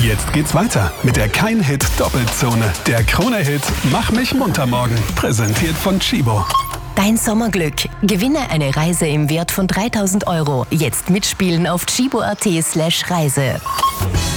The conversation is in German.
Jetzt geht's weiter mit der Kein-Hit-Doppelzone. Der Krone-Hit Mach mich munter morgen. Präsentiert von Chibo. Dein Sommerglück. Gewinne eine Reise im Wert von 3.000 €. Jetzt mitspielen auf chibo.at/Reise.